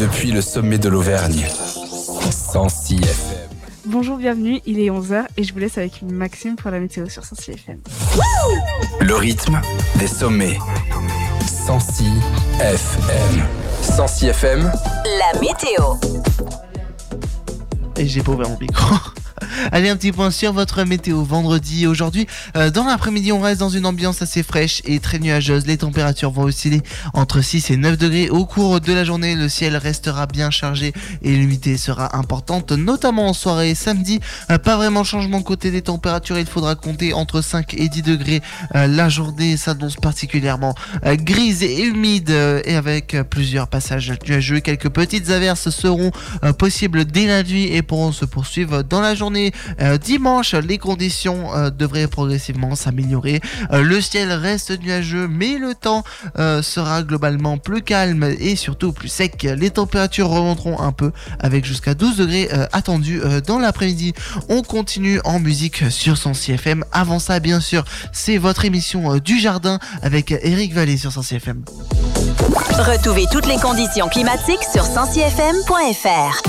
depuis le sommet de l'Auvergne. 106 FM. Bonjour, bienvenue, il est 11h et je vous laisse avec une Maxime pour la météo sur 106 FM. Le rythme des sommets. 106 FM. 106 FM. La météo. Et j'ai pas ouvert mon micro. Allez, un petit point sur votre météo vendredi. Aujourd'hui, dans l'après-midi, on reste dans une ambiance assez fraîche et très nuageuse. Les températures vont osciller entre 6 et 9 degrés. Au cours de la journée, le ciel restera bien chargé et l'humidité sera importante, notamment en soirée et samedi. Pas vraiment changement côté des températures. Il faudra compter entre 5 et 10 degrés. La journée s'annonce particulièrement grise et humide et avec plusieurs passages nuageux. Quelques petites averses seront possibles dès la nuit et pourront se poursuivre dans la journée. Dimanche, les conditions devraient progressivement s'améliorer. Le ciel reste nuageux, mais le temps sera globalement plus calme et surtout plus sec. Les températures remonteront un peu avec jusqu'à 12 degrés attendus dans l'après-midi. On continue en musique sur 106 FM. Avant ça, bien sûr, c'est votre émission du jardin avec Eric Vallée sur 106 FM. Retrouvez toutes les conditions climatiques sur 106fm.fr.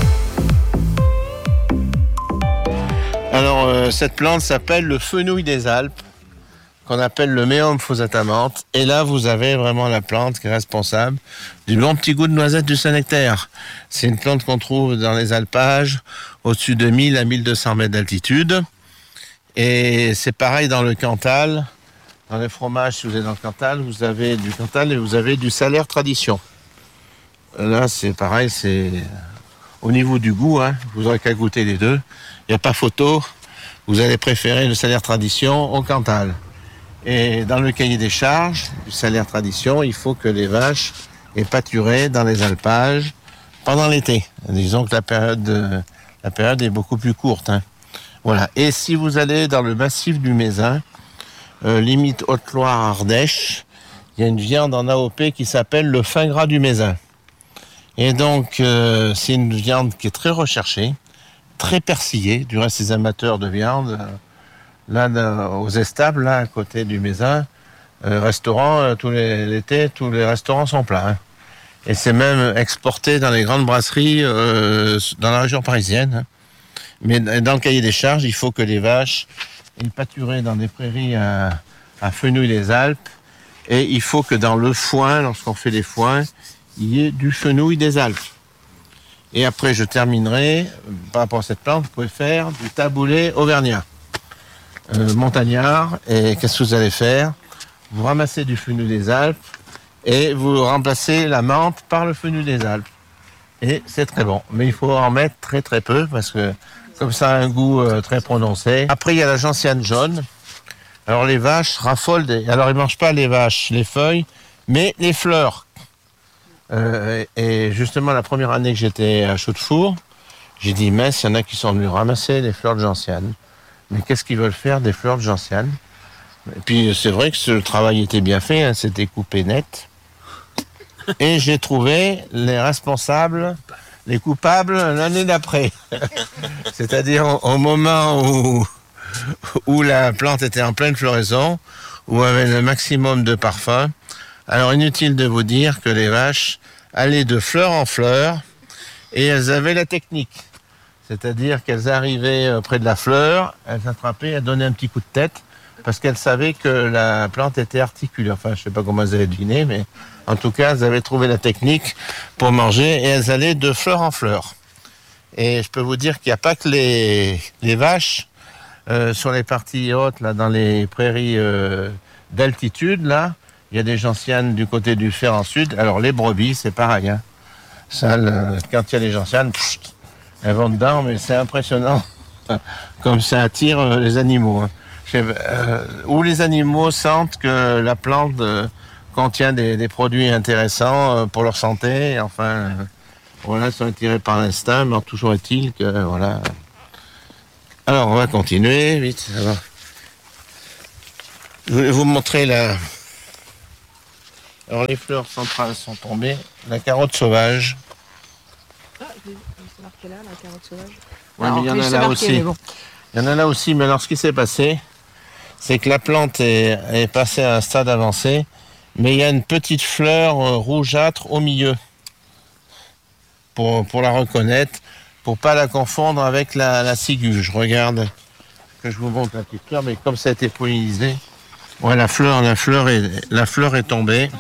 Alors, cette plante s'appelle le fenouil des Alpes, qu'on appelle le Méum fosatamante. Et là, vous avez vraiment la plante qui est responsable du bon petit goût de noisette du Saint-Nectaire. C'est une plante qu'on trouve dans les alpages, au-dessus de 1000 à 1200 mètres d'altitude. Et c'est pareil dans le Cantal. Dans les fromages, si vous êtes dans le Cantal, vous avez du Cantal et vous avez du Salaire Tradition. Là, c'est pareil, c'est au niveau du goût, hein, vous n'aurez qu'à goûter les deux. Il n'y a pas photo, vous allez préférer le Salaire Tradition au Cantal. Et dans le cahier des charges du Salaire Tradition, il faut que les vaches aient pâturé dans les alpages pendant l'été. Disons que la période est beaucoup plus courte. Hein. Voilà. Et si vous allez dans le massif du Mézin, limite Haute-Loire-Ardèche, il y a une viande en AOP qui s'appelle le fin gras du Mézin. Et donc, c'est une viande qui est très recherchée, très persillée. Du reste, les amateurs de viande, là, aux Estables, là, à côté du Mézin, restaurant, l'été, tous les restaurants sont pleins. Hein. Et c'est même exporté dans les grandes brasseries dans la région parisienne. Hein. Mais dans le cahier des charges, il faut que les vaches aient pâturé dans des prairies à Fenouil les Alpes. Et il faut que dans le foin, lorsqu'on fait des foins, il y ait du fenouil des Alpes. Et après, je terminerai, par rapport à cette plante, vous pouvez faire du taboulé auvergnat, montagnard. Et qu'est-ce que vous allez faire? Vous ramassez du fenouil des Alpes et vous remplacez la menthe par le fenouil des Alpes. Et c'est très bon. Mais il faut en mettre très très peu parce que comme ça a un goût très prononcé. Après, il y a la gentiane jaune. Alors les vaches raffolent Alors ils ne mangent pas les vaches, les feuilles, mais les fleurs. Et justement, la première année que j'étais à Chaux-de-Four, j'ai dit, mince, il y en a qui sont venus ramasser des fleurs de gentiane. Mais qu'est-ce qu'ils veulent faire des fleurs de gentiane? Et puis, c'est vrai que ce travail était bien fait, hein, c'était coupé net. Et j'ai trouvé les responsables, les coupables, l'année d'après. C'est-à-dire au moment où la plante était en pleine floraison, où avait le maximum de parfum. Alors, inutile de vous dire que les vaches allaient de fleur en fleur et elles avaient la technique. C'est-à-dire qu'elles arrivaient près de la fleur, elles attrapaient, elles donnaient un petit coup de tête parce qu'elles savaient que la plante était articulée. Enfin, je ne sais pas comment elles avaient deviné, mais en tout cas, elles avaient trouvé la technique pour manger et elles allaient de fleur en fleur. Et je peux vous dire qu'il n'y a pas que les vaches sur les parties hautes, là, dans les prairies d'altitude, là. Il y a des gentianes du côté du Ferrand Sud. Alors, les brebis, c'est pareil. Hein. Ça, quand il y a des gentianes, elles vont dedans, mais c'est impressionnant. Comme ça attire les animaux. Hein. Où les animaux sentent que la plante contient des produits intéressants pour leur santé. Enfin, voilà, ils sont attirés par l'instinct, mais toujours est-il que, voilà. Alors, on va continuer, vite. Alors, je vais vous montrer la... Alors les fleurs centrales sont tombées. La carotte sauvage. Ah, c'est marqué là, la carotte sauvage. Ouais, mais il y en a là aussi. Bon. Il y en a là aussi, mais alors ce qui s'est passé, c'est que la plante est passée à un stade avancé, mais il y a une petite fleur rougeâtre au milieu. pour la reconnaître, pour pas la confondre avec la ciguë. Je regarde que je vous montre la petite fleur, mais comme ça a été pollinisé, ouais, la fleur est tombée.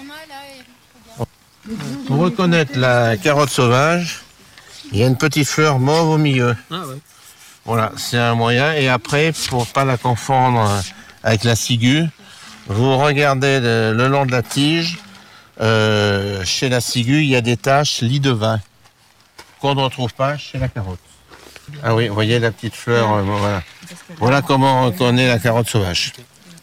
Pour reconnaître la carotte sauvage, il y a une petite fleur mauve au milieu. Ah ouais. Voilà, c'est un moyen. Et après, pour pas la confondre avec la ciguë, vous regardez le long de la tige. Chez la ciguë, il y a des taches lit de vin qu'on ne retrouve pas chez la carotte. Ah oui, vous voyez la petite fleur, voilà. Voilà comment on reconnaît la carotte sauvage.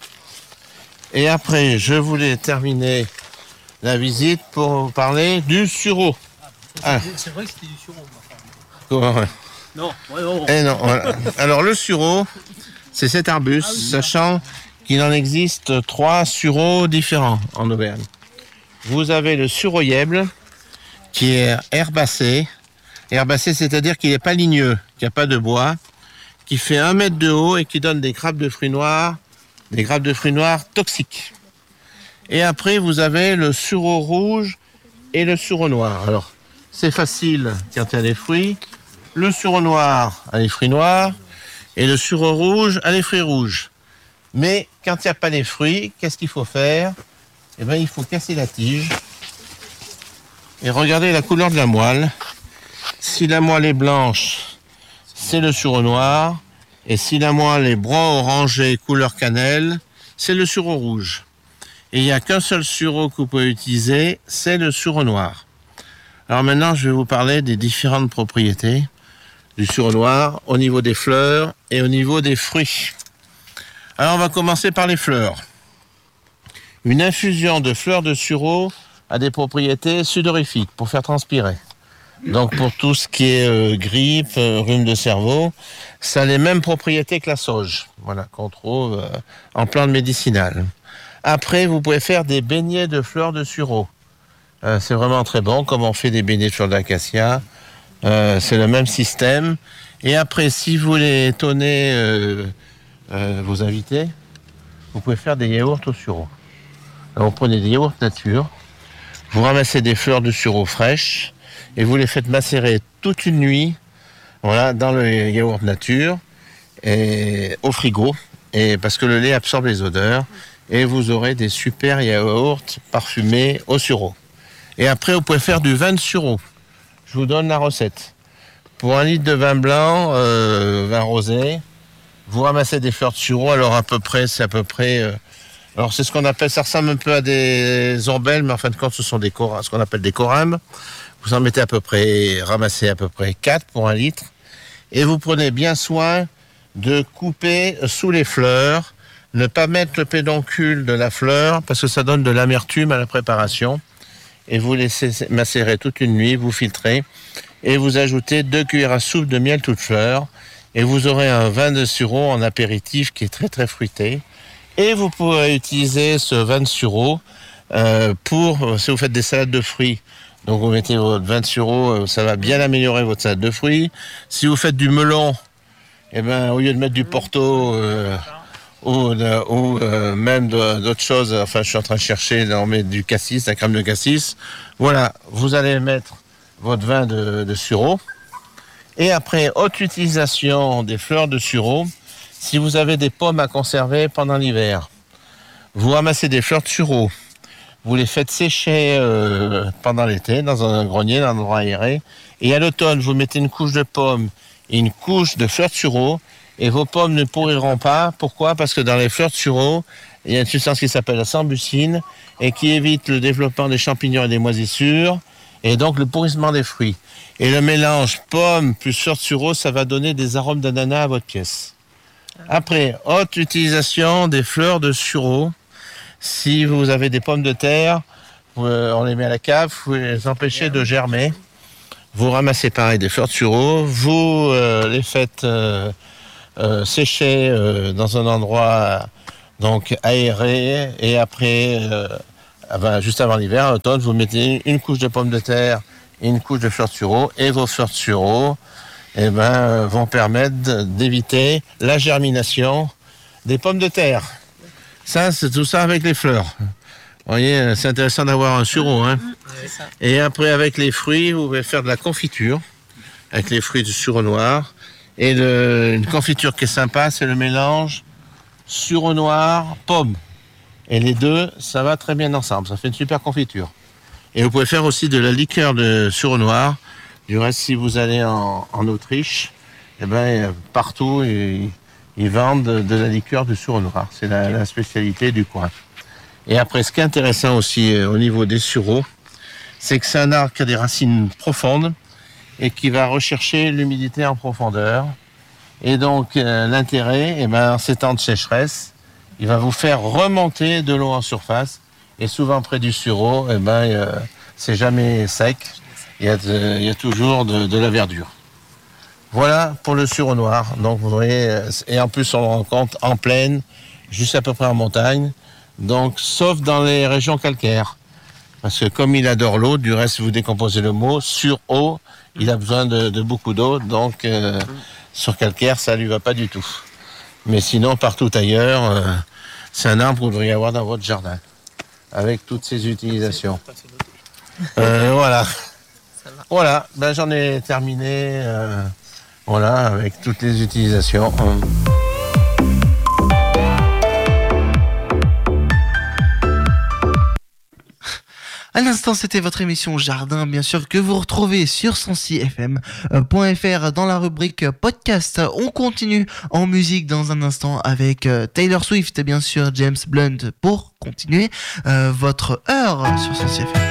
Et après, je voulais terminer la visite pour vous parler du sureau. Ah. C'est vrai que c'était du sureau. Comment, ouais. Non, ouais, non. Eh non, voilà. Alors le sureau, c'est cet arbuste, sachant qu'il en existe 3 sureaux différents en Auvergne. Vous avez le sureau yèble, qui est herbacé. Herbacé, c'est-à-dire qu'il n'est pas ligneux, qu'il n'y a pas de bois, qui fait 1 mètre de haut et qui donne des grappes de fruits noirs toxiques. Et après, vous avez le sureau rouge et le sureau noir. Alors, c'est facile quand il y a des fruits. Le sureau noir a les fruits noirs et le sureau rouge a les fruits rouges. Mais quand il n'y a pas les fruits, qu'est-ce qu'il faut faire? Eh bien, il faut casser la tige et regarder la couleur de la moelle. Si la moelle est blanche, c'est le sureau noir. Et si la moelle est brun orangé, couleur cannelle, c'est le sureau rouge. Et il n'y a qu'un seul sureau que vous pouvez utiliser, c'est le sureau noir. Alors maintenant, je vais vous parler des différentes propriétés du sureau noir au niveau des fleurs et au niveau des fruits. Alors on va commencer par les fleurs. Une infusion de fleurs de sureau a des propriétés sudorifiques pour faire transpirer. Donc pour tout ce qui est grippe, rhume de cerveau, ça a les mêmes propriétés que la sauge, voilà, qu'on trouve en plantes médicinales. Après, vous pouvez faire des beignets de fleurs de sureau. C'est vraiment très bon, comme on fait des beignets de fleurs d'acacia. C'est le même système. Et après, si vous voulez étonner vos invités, vous pouvez faire des yaourts au sureau. Alors, vous prenez des yaourts nature, vous ramassez des fleurs de sureau fraîches et vous les faites macérer toute une nuit, voilà, dans le yaourt nature et au frigo, et parce que le lait absorbe les odeurs, et vous aurez des super yaourts parfumés au sureau. Et après, vous pouvez faire du vin de sureau. Je vous donne la recette. Pour 1 litre de vin blanc, vin rosé, vous ramassez des fleurs de sureau. Alors c'est alors c'est ce qu'on appelle, ça ressemble un peu à des ombelles, mais en fin de compte, ce sont ce qu'on appelle des corames. Vous en mettez ramassez à peu près 4 pour 1 litre. Et vous prenez bien soin de couper sous les fleurs, ne pas mettre le pédoncule de la fleur, parce que ça donne de l'amertume à la préparation. Et vous laissez macérer toute une nuit, vous filtrez, et vous ajoutez 2 cuillères à soupe de miel toute fleur, et vous aurez un vin de sureau en apéritif qui est très très fruité. Et vous pourrez utiliser ce vin de sureau si vous faites des salades de fruits. Donc vous mettez votre vin de sureau, ça va bien améliorer votre salade de fruits. Si vous faites du melon, eh ben, au lieu de mettre du porto ou même d'autres choses, enfin je suis en train de chercher, on met du cassis, la crème de cassis. Voilà, vous allez mettre votre vin de sureau. Et après, haute utilisation des fleurs de sureau, si vous avez des pommes à conserver pendant l'hiver, vous ramassez des fleurs de sureau, vous les faites sécher pendant l'été dans un grenier, dans un endroit aéré, et à l'automne, vous mettez une couche de pommes et une couche de fleurs de sureau, et vos pommes ne pourriront pas. Pourquoi? Parce que dans les fleurs de sureau, il y a une substance qui s'appelle la sambucine et qui évite le développement des champignons et des moisissures, et donc le pourrissement des fruits. Et le mélange pommes plus fleurs de sureau, ça va donner des arômes d'ananas à votre pièce. Après, haute utilisation des fleurs de sureau. Si vous avez des pommes de terre, on les met à la cave, vous les empêchez de germer. Vous ramassez pareil des fleurs de sureau, vous les faites sécher dans un endroit donc aéré, et après, juste avant l'hiver, à l'automne, vous mettez une couche de pommes de terre et une couche de fleurs de sureau, et vos fleurs de sureau vont permettre d'éviter la germination des pommes de terre. Ça, c'est tout ça avec les fleurs. Vous voyez, c'est intéressant d'avoir un sureau. Hein. Et après, avec les fruits, vous pouvez faire de la confiture, avec les fruits du sureau noir. Et une confiture qui est sympa, c'est le mélange sureau noir, pomme. Et les deux, ça va très bien ensemble. Ça fait une super confiture. Et vous pouvez faire aussi de la liqueur de sureau noir. Du reste, si vous allez en Autriche, eh ben, partout, ils vendent de la liqueur de sureau noir. C'est la spécialité du coin. Et après, ce qui est intéressant aussi au niveau des sureaux, c'est que c'est un arbre qui a des racines profondes et qui va rechercher l'humidité en profondeur. Et donc, l'intérêt, eh ben, en ces temps de sécheresse, il va vous faire remonter de l'eau en surface. Et souvent, près du sureau, eh ben, c'est jamais sec. Il y a toujours de la verdure. Voilà pour le sureau noir. Donc, vous voyez, et en plus, on le rencontre en plaine, juste à peu près en montagne. Donc, sauf dans les régions calcaires. Parce que comme il adore l'eau, du reste, vous décomposez le mot, sur eau, il a besoin de beaucoup d'eau. Donc, sur calcaire, ça lui va pas du tout. Mais sinon, partout ailleurs, c'est un arbre que vous devriez avoir dans votre jardin. Avec toutes ses utilisations. Voilà. Voilà, ben, j'en ai terminé. Voilà, avec toutes les utilisations. À l'instant, c'était votre émission Jardin, bien sûr, que vous retrouvez sur 106fm.fr dans la rubrique podcast. On continue en musique dans un instant avec Taylor Swift et bien sûr James Blunt pour continuer votre heure sur 106fm.